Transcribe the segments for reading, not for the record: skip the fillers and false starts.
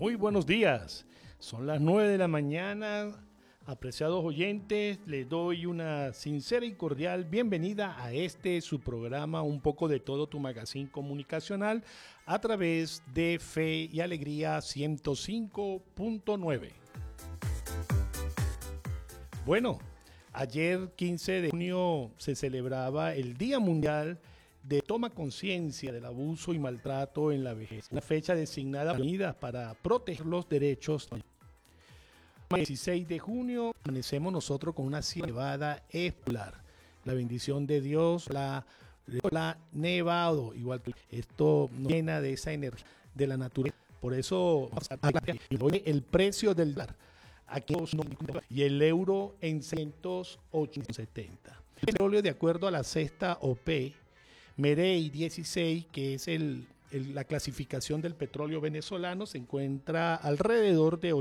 Muy buenos días. Son las 9 de la mañana. Apreciados oyentes, les doy una sincera y cordial bienvenida a su programa Un poco de todo, tu magazine comunicacional, a través de Fe y Alegría 105.9. Bueno, ayer 15 de junio se celebraba el Día Mundial de Toma Conciencia del Abuso y Maltrato en la Vejez, una fecha designada para proteger los derechos. El 16 de junio amanecemos nosotros con una nevada escolar. La bendición de Dios la nevado, igual que esto nos llena de esa energía de la naturaleza. Por eso el precio del dólar aquí y el euro en 108.70. El petróleo, de acuerdo a la sexta OP Merey 16, que es la clasificación del petróleo venezolano, se encuentra alrededor de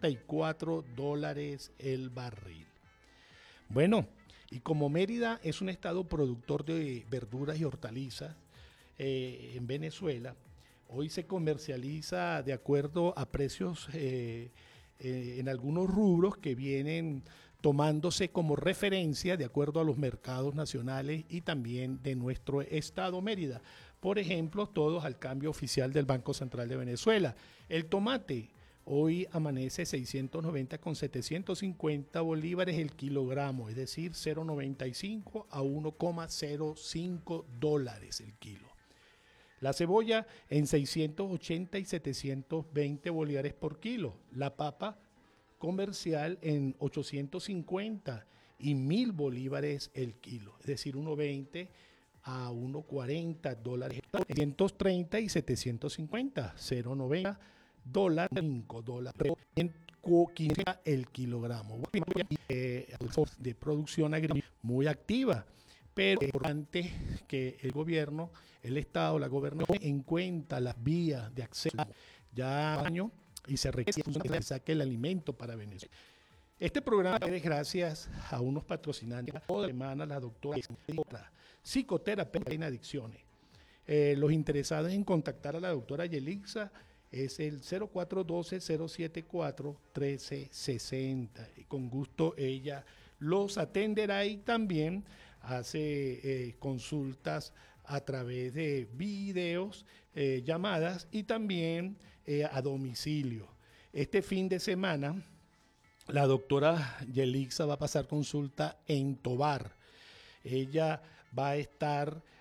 $84 el barril. Bueno, y como Mérida es un estado productor de verduras y hortalizas en Venezuela, hoy se comercializa de acuerdo a precios en algunos rubros que vienen tomándose como referencia de acuerdo a los mercados nacionales y también de nuestro estado Mérida. Por ejemplo, todos al cambio oficial del Banco Central de Venezuela. El tomate hoy amanece 690 con 750 bolívares el kilogramo, es decir, 0,95 a 1,05 dólares el kilo. La cebolla en 680 y 720 bolívares por kilo. La papa comercial en 850 y 1,000 bolívares el kilo, es decir, 1,20 a 1,40 dólares, 130 y 750, 0,90 dólares, 5 dólares el kilogramo. De producción agrícola muy activa, pero es importante que el gobierno, el Estado, la gobernación en cuenta las vías de acceso ya año y se requiere que saque el alimento para Venezuela. Este programa es gracias a unos patrocinantes. Toda semana la doctora psicoterapeuta en adicciones. Los interesados en contactar a la doctora Yelixa es el 0412-074-1360. Y con gusto ella los atenderá y también hace consultas a través de videos, llamadas y también a domicilio. Este fin de semana la doctora Yelixa va a pasar consulta en Tovar. Ella va a estar